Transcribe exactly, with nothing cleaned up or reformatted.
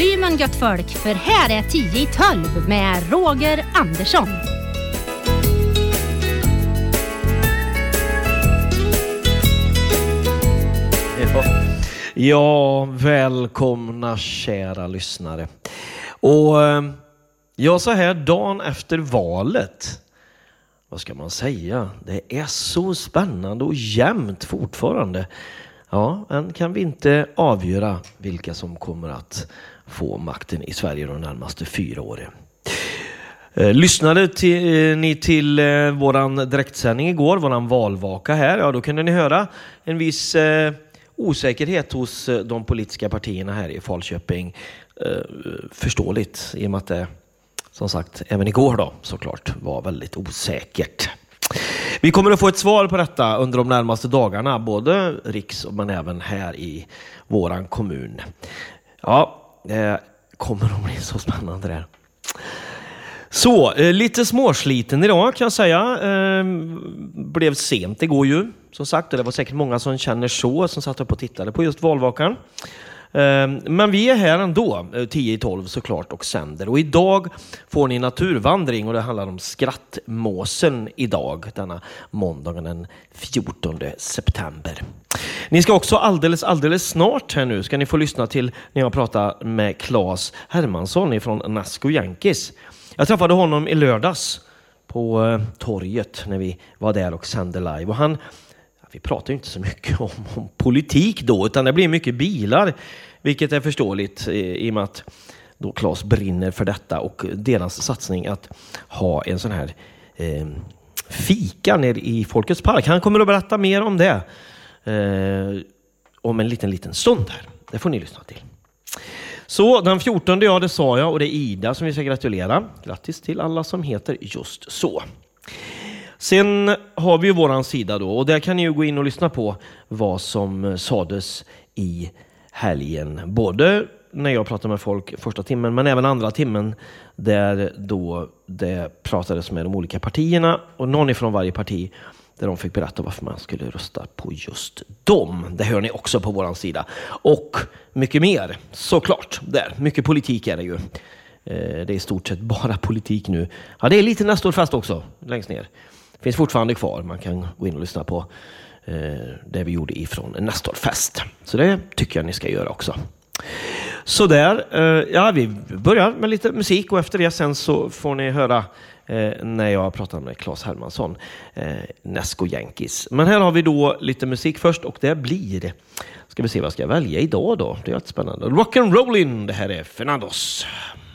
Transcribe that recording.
volymen gött folk, för här är tio i tolv med Roger Andersson. Ja, välkomna kära lyssnare. Och jag så här dagen efter valet, vad ska man säga? Det är så spännande och jämnt fortfarande. Ja, än kan vi inte avgöra vilka som kommer att få makten i Sverige de närmaste fyra åren. Eh, lyssnade till, ni till eh, våran direktsändning igår, våran valvaka här, ja då kunde ni höra en viss eh, osäkerhet hos eh, de politiska partierna här i Falköping. Eh, förståeligt i och med att det, som sagt, även igår då såklart var väldigt osäkert. Vi kommer att få ett svar på detta under de närmaste dagarna, både riks men även här i våran kommun. Ja, det kommer att bli så spännande där. Så, eh, lite småsliten idag kan jag säga. Eh, blev sent igår ju, som sagt. Och det var säkert många som känner så, som satt upp och tittade på just valvakan. Eh, men vi är här ändå, tio i tolv såklart, och sänder. Och idag får ni naturvandring, och det handlar om skrattmåsen idag, denna måndagen den fjortonde september. Ni ska också alldeles, alldeles snart här nu, ska ni få lyssna till när jag pratar med Claes Hermansson från Nasco Yankees. Jag träffade honom i lördags på eh, torget när vi var där och sände live. Och han, ja, vi pratar ju inte så mycket om, om politik då, utan det blir mycket bilar. Vilket är förståeligt i, i och med att då Claes brinner för detta. Och deras satsning att ha en sån här eh, fika nere i Folkets park. Han kommer att berätta mer om det. Eh, om en liten, liten stund här. Det får ni lyssna till. Så den fjortonde, ja det sa jag, och det är Ida som vi ska gratulera. Grattis till alla som heter just så. Sen har vi ju våran sida då, och där kan ni ju gå in och lyssna på vad som sades i helgen. Både när jag pratade med folk första timmen, men även andra timmen där då det pratades med de olika partierna och någon ifrån varje parti där de fick berätta varför man skulle rösta på just dem. Det hör ni också på våran sida. Och mycket mer, såklart. Där. Mycket politik är det ju. Det är i stort sett bara politik nu. Ja, det är lite Nestorfest också, längst ner. Det finns fortfarande kvar. Man kan gå in och lyssna på det vi gjorde ifrån Nestorfest. Så det tycker jag ni ska göra också. Så där, ja, vi börjar med lite musik, och efter det sen så får ni höra Eh, när jag pratar med Claes Hermansson, eh, Nasco Yankees. Men här har vi då lite musik först, och det blir, ska vi se vad ska jag välja idag då, det är jättespännande. Rock'n'rollin, det här är Fernandos.